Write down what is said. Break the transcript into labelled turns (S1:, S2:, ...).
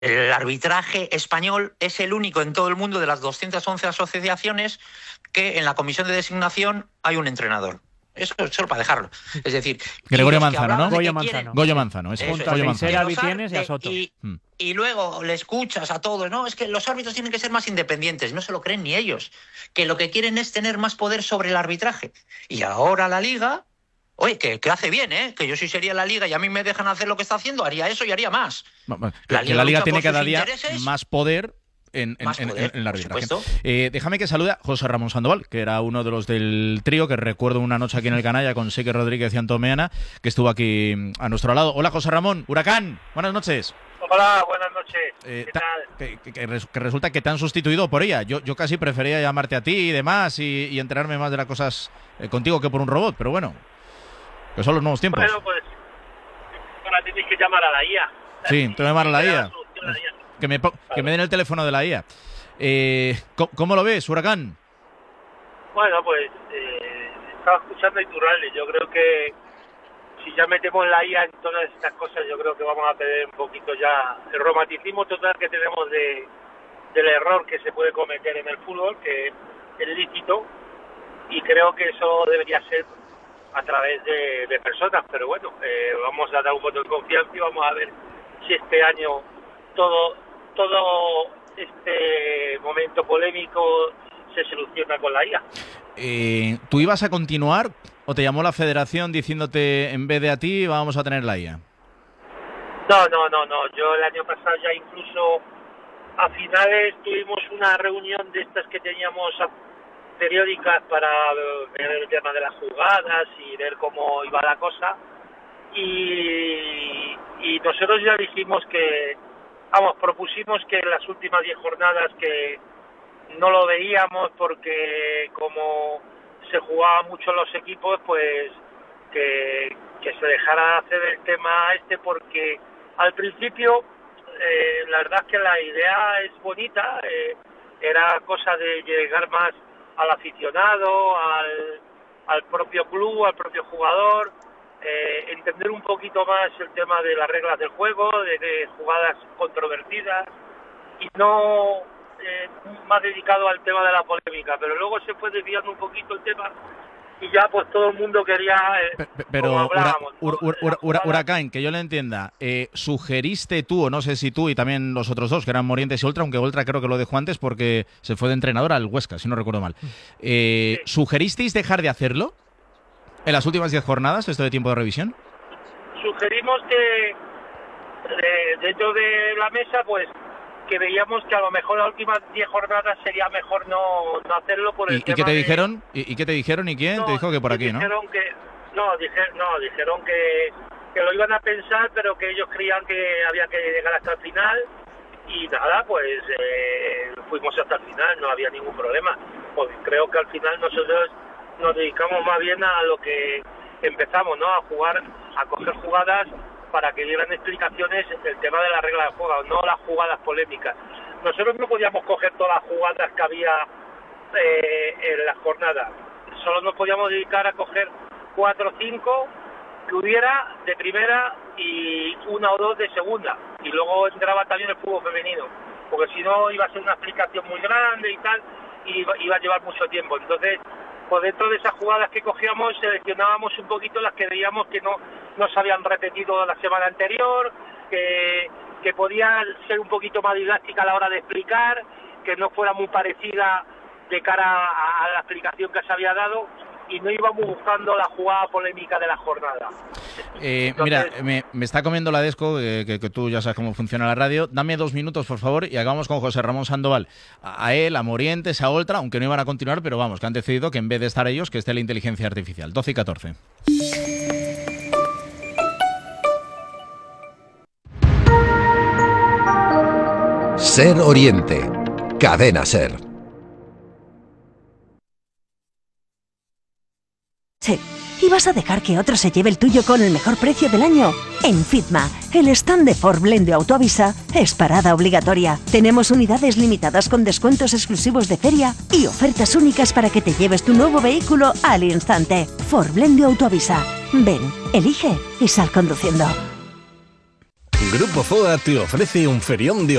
S1: El arbitraje español es el único en todo el mundo de las 211 asociaciones que en la comisión de designación hay un entrenador. Eso solo para dejarlo. Es decir,
S2: Gregorio Manzano, ¿no?
S3: Goyo Manzano.
S2: Goyo Manzano, eso. Goyo Manzano.
S1: Y luego le escuchas a todos, no, es que los árbitros tienen que ser más independientes. No se lo creen ni ellos. Que lo que quieren es tener más poder sobre el arbitraje. Y ahora la Liga, oye, que hace bien, ¿eh? Que yo si sería la Liga y a mí me dejan hacer lo que está haciendo, haría eso y haría más.
S2: Que la Liga tiene cada día más poder en el arbitraje. Déjame que salude a José Ramón Sandoval, que era uno de los del trío, que recuerdo una noche aquí en el Canalla con Sique Rodríguez y Antomeana, que estuvo aquí a nuestro lado. Hola, José Ramón, Huracán, buenas noches.
S4: Hola, buenas noches. ¿Qué tal?
S2: Que resulta que te han sustituido por ella. Yo casi prefería llamarte a ti y demás y enterarme más de las cosas contigo que por un robot, pero bueno, que son los nuevos tiempos.
S4: Bueno, pues ahora tienes que llamar a la IA.
S2: Sí, tengo que llamar a la IA. Que me den el teléfono de la IA. ¿Cómo lo ves, Huracán?
S4: Bueno, pues estaba escuchando a Iturralde. Yo creo que si ya metemos la IA en todas estas cosas, yo creo que vamos a perder un poquito ya el romanticismo total que tenemos del error que se puede cometer en el fútbol, que es lícito, y creo que eso debería ser a través de personas. Pero bueno, vamos a dar un voto de confianza y vamos a ver si este año todo este momento polémico se soluciona con la IA.
S2: ¿Tú ibas a continuar o te llamó la federación diciéndote en vez de a ti vamos a tener la IA?
S4: No. Yo el año pasado ya incluso a finales tuvimos una reunión de estas que teníamos periódicas para ver el tema de las jugadas y ver cómo iba la cosa. Y nosotros ya dijimos que propusimos que en las últimas 10 jornadas que no lo veíamos porque como se jugaban mucho los equipos, pues que se dejara hacer el tema porque al principio la verdad es que la idea es bonita, era cosa de llegar más al aficionado, al propio club, al propio jugador, entender un poquito más el tema de las reglas del juego, de jugadas controvertidas y no más dedicado al tema de la polémica, pero luego se fue desviando un poquito el tema y ya pues todo el mundo quería
S2: pero Huracán, que yo le entienda, sugeriste tú, o no sé si tú y también los otros dos, que eran Morientes y Oltra, aunque Oltra creo que lo dejó antes porque se fue de entrenador al Huesca, si no recuerdo mal, ¿sugeristeis dejar de hacerlo en las últimas 10 jornadas, esto de tiempo de revisión?
S4: Sugerimos que dentro de la mesa, pues que veíamos que a lo mejor las últimas 10 jornadas sería mejor no hacerlo por el tema.
S2: ¿Y qué te dijeron? ¿Y qué te dijeron? ¿Y quién? Te dijo que por aquí,
S4: dijeron que lo iban a pensar, pero que ellos creían que había que llegar hasta el final. Y nada, pues fuimos hasta el final, no había ningún problema. Pues creo que al final nosotros nos dedicamos más bien a lo que empezamos, ¿no? A jugar, a coger jugadas para que dieran explicaciones del tema de la regla del juego, no las jugadas polémicas. Nosotros no podíamos coger todas las jugadas que había en las jornadas, solo nos podíamos dedicar a coger 4 o 5 que hubiera de primera y 1 o 2 de segunda, y luego entraba también el fútbol femenino, porque si no iba a ser una explicación muy grande y tal, y iba a llevar mucho tiempo. Entonces, pues dentro de esas jugadas que cogíamos, seleccionábamos un poquito las que veíamos que no se habían repetido la semana anterior, que podían ser un poquito más didáctica a la hora de explicar, que no fuera muy parecida de cara a la explicación que se había dado, y no íbamos buscando la jugada polémica de la jornada.
S2: Mira, me está comiendo la Desco, que tú ya sabes cómo funciona la radio. Dame 2 minutos, por favor, y acabamos con José Ramón Sandoval. A él, a Morientes, a Oltra, aunque no iban a continuar, pero vamos, que han decidido que en vez de estar ellos, que esté la inteligencia artificial. 12 y 14.
S5: Ser Oriente, Cadena Ser.
S6: Sí. ¿Y vas a dejar que otro se lleve el tuyo con el mejor precio del año? En Fitma, el stand de Ford Blend Autoavisa es parada obligatoria. Tenemos unidades limitadas con descuentos exclusivos de feria y ofertas únicas para que te lleves tu nuevo vehículo al instante. Ford Blend Autoavisa. Ven, elige y sal conduciendo.
S3: Grupo FOA te ofrece un ferión de